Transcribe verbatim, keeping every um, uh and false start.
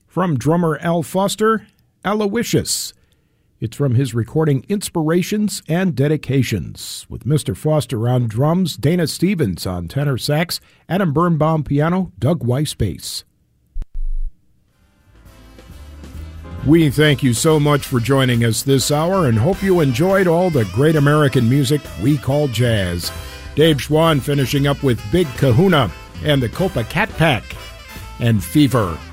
From drummer Al Foster, Aloysius. It's from his recording Inspirations and Dedications, with Mister Foster on drums, Dana Stevens on tenor sax, Adam Birnbaum piano, Doug Weiss bass. We thank you so much for joining us this hour and hope you enjoyed all the great American music we call jazz. Dave Schwann finishing up with Big Kahuna and the Copa Cat Pack and Fever.